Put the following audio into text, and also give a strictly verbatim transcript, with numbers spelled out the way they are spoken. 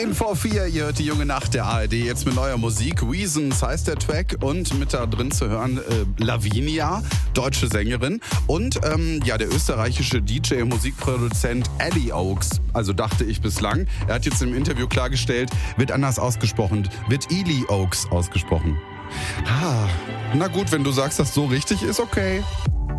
zehn vor vier, ihr hört die junge Nacht der A R D jetzt mit neuer Musik. Reasons heißt der Track und mit da drin zu hören äh, Lavinia, deutsche Sängerin und ähm, ja der österreichische D J und Musikproduzent Ellie Oaks, also dachte ich bislang. Er hat jetzt im Interview klargestellt, wird anders ausgesprochen, wird Eli Oaks ausgesprochen. Ah, na gut, wenn du sagst, dass so richtig ist, okay.